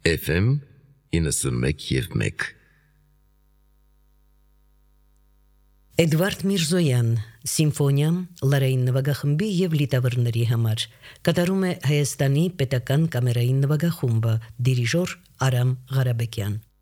FM 91.1 Էդվարդ Միրզոյան, Սիմֆոնիա, Լարային նվագախմբի և լիտավրների համար, կատարում է Հայաստանի պետական կամերային նվագախումբը, դիրիժոր Արամ Ղարաբեկյան։